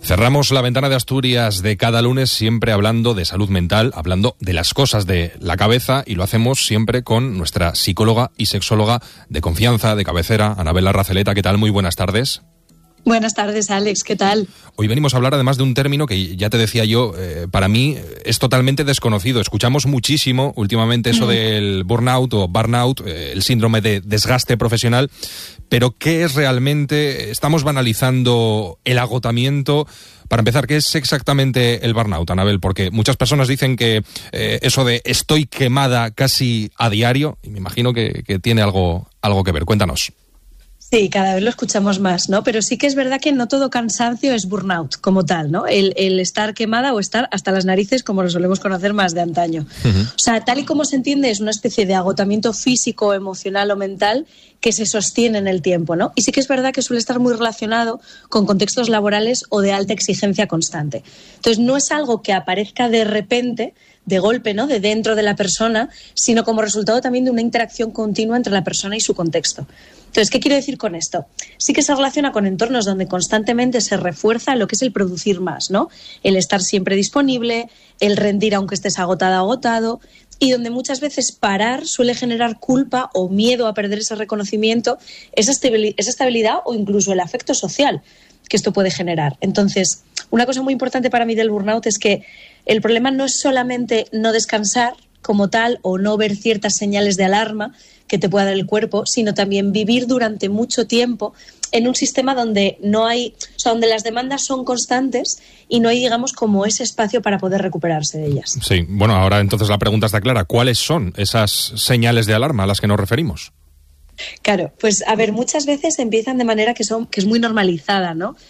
Cerramos la ventana de Asturias de cada lunes siempre hablando de salud mental, hablando de las cosas de la cabeza, y lo hacemos siempre con nuestra psicóloga y sexóloga de confianza, de cabecera, Anabela Razeleta. ¿Qué tal? Muy buenas tardes. Buenas tardes, Alex. ¿Qué tal? Hoy venimos a hablar además de un término que ya te decía yo, para mí es totalmente desconocido. Escuchamos muchísimo últimamente eso del burnout o burnout, el síndrome de desgaste profesional, pero ¿qué es realmente? Estamos banalizando el agotamiento. Para empezar, ¿qué es exactamente el burnout, Anabel? Porque muchas personas dicen que eso de estoy quemada casi a diario, y me imagino que tiene algo que ver. Cuéntanos. Sí, cada vez lo escuchamos más, ¿no? Pero sí que es verdad que no todo cansancio es burnout como tal, ¿no? El estar quemada o estar hasta las narices, como lo solemos conocer más de antaño. O sea, tal y como se entiende, es una especie de agotamiento físico, emocional o mental que se sostiene en el tiempo, ¿no? Y sí que es verdad que suele estar muy relacionado con contextos laborales o de alta exigencia constante. Entonces, no es algo que aparezca de repente, de golpe, ¿no? De dentro de la persona, sino como resultado también de una interacción continua entre la persona y su contexto. Entonces, ¿qué quiero decir con esto? Sí que se relaciona con entornos donde constantemente se refuerza lo que es el producir más, ¿no? El estar siempre disponible, el rendir aunque estés agotada o agotado, y donde muchas veces parar suele generar culpa o miedo a perder ese reconocimiento, esa estabilidad o incluso el afecto social que esto puede generar. Entonces, una cosa muy importante para mí del burnout es que el problema no es solamente no descansar como tal o no ver ciertas señales de alarma que te pueda dar el cuerpo, sino también vivir durante mucho tiempo en un sistema donde no hay, o sea, donde las demandas son constantes y no hay, digamos, como ese espacio para poder recuperarse de ellas. Sí, bueno, ahora entonces la pregunta está clara. ¿Cuáles son esas señales de alarma a las que nos referimos? Claro, pues a ver, muchas veces empiezan de manera que es muy normalizada, ¿no?